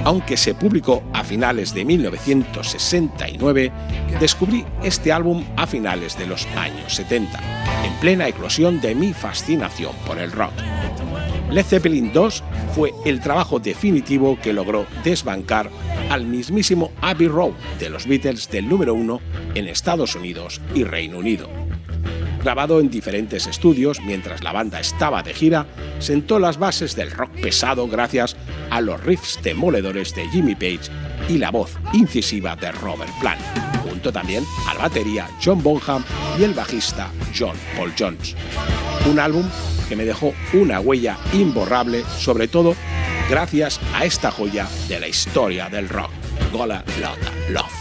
Aunque se publicó a finales de 1969, descubrí este álbum a finales de los años 70, en plena eclosión de mi fascinación por el rock. Led Zeppelin II fue el trabajo definitivo que logró desbancar al mismísimo Abbey Road de los Beatles del número 1 en Estados Unidos y Reino Unido. Grabado en diferentes estudios mientras la banda estaba de gira, sentó las bases del rock pesado gracias a los riffs demoledores de Jimmy Page y la voz incisiva de Robert Plant, junto también a la batería John Bonham y el bajista John Paul Jones. Un álbum que me dejó una huella imborrable, sobre todo gracias a esta joya de la historia del rock, Gotta Lotta Love.